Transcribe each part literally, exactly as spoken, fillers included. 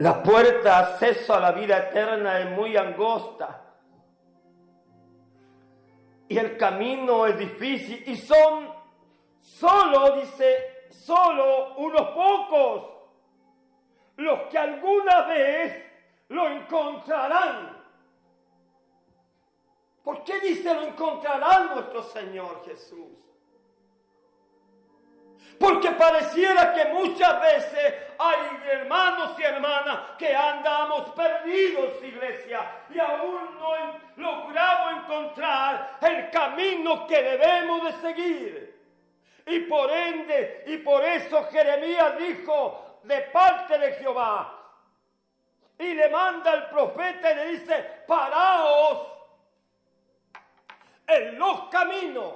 La puerta de acceso a la vida eterna es muy angosta. Y el camino es difícil. Y son solo, dice, solo unos pocos los que alguna vez lo encontrarán. ¿Por qué dice lo encontrarán nuestro Señor Jesús? Porque pareciera que muchas veces hay hermanos y hermanas que andamos perdidos, iglesia, y aún no logramos encontrar el camino que debemos de seguir. Y por ende, y por eso Jeremías dijo de parte de Jehová, y le manda al profeta y le dice, paraos en los caminos.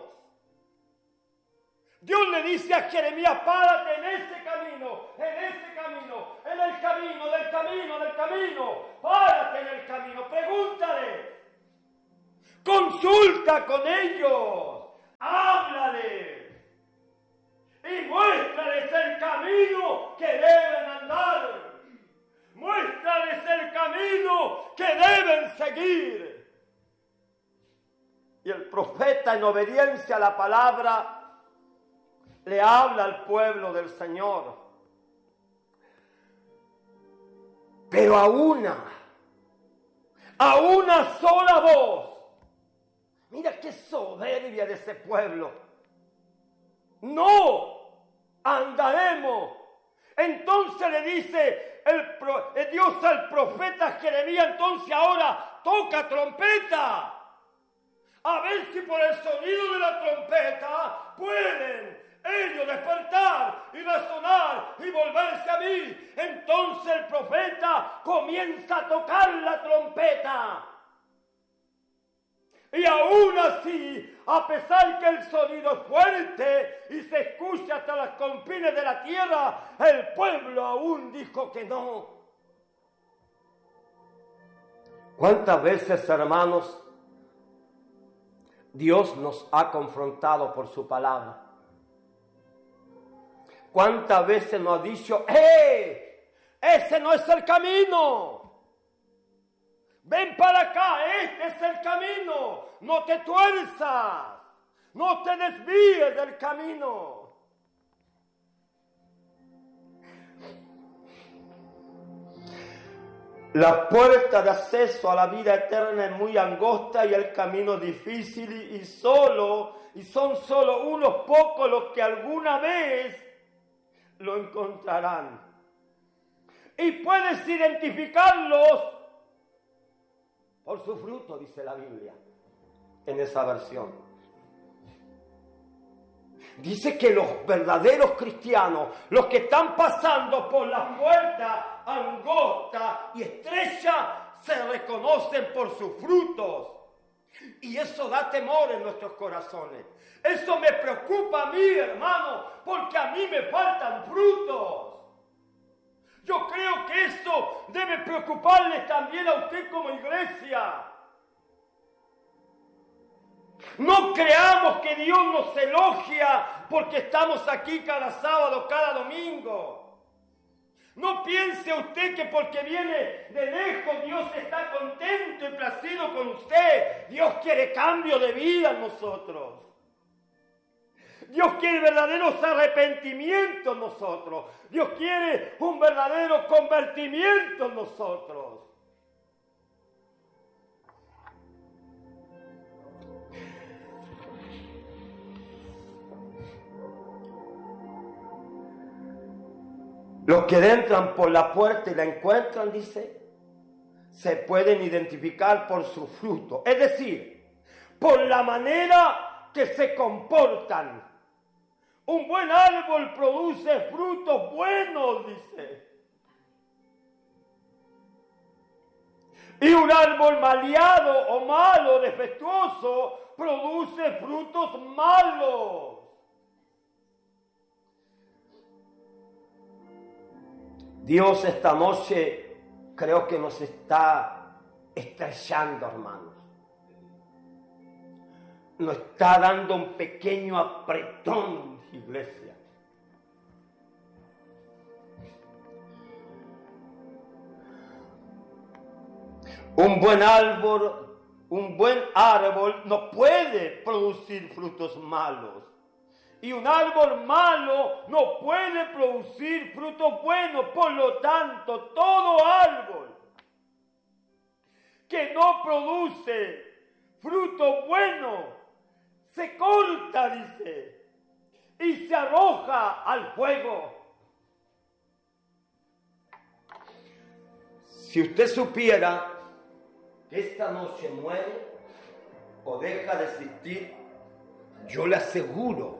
Dios le dice a Jeremías, párate en ese camino, en ese camino, en el camino, del camino, del camino, párate en el camino, pregúntale, consulta con ellos, háblale y muéstrales el camino que deben andar, muéstrales el camino que deben seguir. Y el profeta, en obediencia a la palabra, le habla al pueblo del Señor. Pero a una, a una sola voz. Mira qué soberbia de ese pueblo. No andaremos. Entonces le dice el, el Dios al profeta Jeremías, entonces ahora toca trompeta. A ver si por el sonido de la trompeta pueden ellos despertar y razonar y volverse a mí. Entonces el profeta comienza a tocar la trompeta. Y aún así, a pesar que el sonido es fuerte y se escucha hasta las confines de la tierra, el pueblo aún dijo que no. ¿Cuántas veces, hermanos, Dios nos ha confrontado por su palabra? ¿Cuántas veces nos ha dicho, ¡eh! Ese no es el camino. Ven para acá, este es el camino. No te tuerzas, no te desvíes del camino. La puerta de acceso a la vida eterna es muy angosta y el camino difícil y solo, y son solo unos pocos los que alguna vez lo encontrarán. Y puedes identificarlos por su fruto, dice la Biblia, en esa versión. Dice que los verdaderos cristianos, los que están pasando por la puerta angosta y estrecha, se reconocen por sus frutos. Y eso da temor en nuestros corazones. Eso me preocupa a mí, hermano, porque a mí me faltan frutos. Yo creo que eso debe preocuparle también a usted como iglesia. No creamos que Dios nos elogia porque estamos aquí cada sábado, cada domingo. No piense usted que porque viene de lejos Dios está contento y placido con usted. Dios quiere cambio de vida en nosotros. Dios quiere verdaderos arrepentimientos en nosotros. Dios quiere un verdadero convertimiento en nosotros. Los que entran por la puerta y la encuentran, dice, se pueden identificar por su fruto. Es decir, por la manera que se comportan. Un buen árbol produce frutos buenos, dice. Y un árbol maleado o malo, defectuoso, produce frutos malos. Dios esta noche creo que nos está estrellando, hermanos. Nos está dando un pequeño apretón, iglesia. Un buen árbol, un buen árbol no puede producir frutos malos. Y un árbol malo no puede producir frutos buenos. Por lo tanto, todo árbol que no produce fruto bueno se corta, dice, y se arroja al fuego. Si usted supiera que esta noche muere o deja de existir, yo le aseguro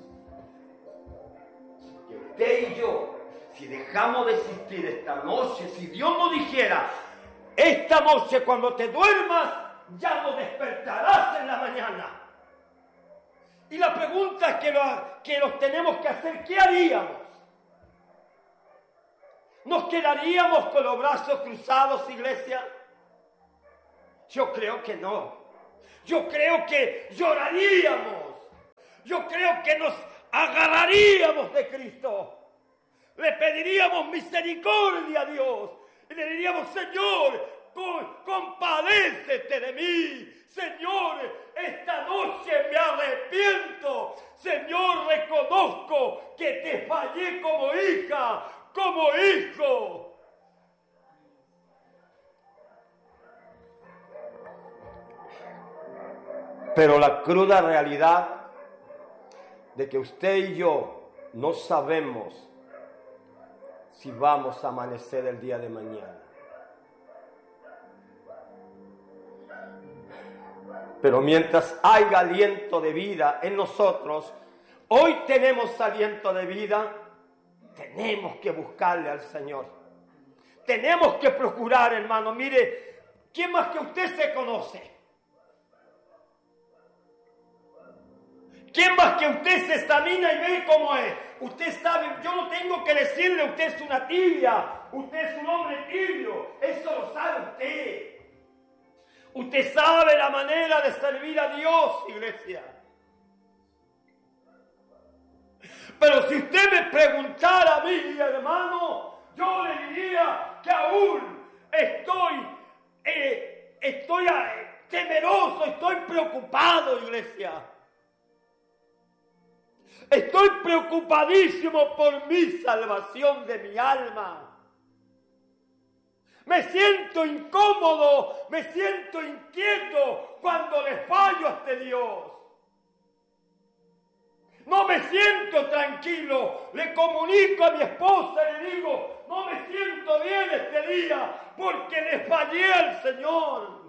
que usted y yo, si dejamos de existir esta noche, si Dios nos dijera, esta noche cuando te duermas, ya no despertarás en la mañana. Y la pregunta que, lo, que nos tenemos que hacer, ¿qué haríamos? ¿Nos quedaríamos con los brazos cruzados, iglesia? Yo creo que no. Yo creo que lloraríamos. Yo creo que nos agarraríamos de Cristo. Le pediríamos misericordia a Dios. Y le diríamos, Señor, compadécete de mí. Señor, esta noche me arrepiento. Señor, reconozco que te fallé como hija, como hijo. Pero la cruda realidad de que usted y yo no sabemos si vamos a amanecer el día de mañana. Pero mientras haya aliento de vida en nosotros, hoy tenemos aliento de vida, tenemos que buscarle al Señor. Tenemos que procurar, hermano. Mire, ¿quién más que usted se conoce? ¿Quién más que usted se examina y ve cómo es? Usted sabe, yo no tengo que decirle, usted es una tibia, usted es un hombre tibio, eso lo sabe usted. Usted sabe la manera de servir a Dios, iglesia. Pero si usted me preguntara a mí, hermano, yo le diría que aún estoy, eh, estoy eh, temeroso, estoy preocupado, iglesia. Estoy preocupadísimo por mi salvación de mi alma. Me siento incómodo, me siento inquieto cuando le fallo a este Dios. No me siento tranquilo. Le comunico a mi esposa y le digo, no me siento bien este día porque le fallé al Señor.